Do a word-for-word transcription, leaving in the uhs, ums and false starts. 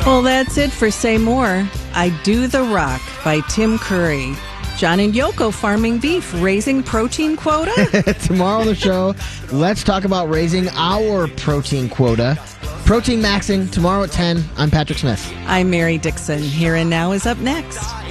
Well, that's it for Say More. I Do the Rock by Tim Curry. John and Yoko farming beef, raising protein quota? Tomorrow on the show, let's talk about raising our protein quota. Protein maxing tomorrow at ten. I'm Patrick Smith. I'm Mary Dixon. Here and Now is up next.